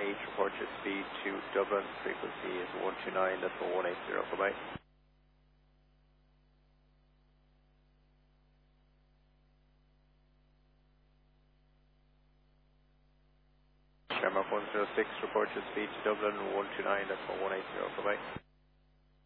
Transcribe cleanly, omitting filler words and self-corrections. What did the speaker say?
report your speed to Dublin, frequency is 129.180, goodbye. Shamrock 106, report your speed to Dublin, 129.180, goodbye.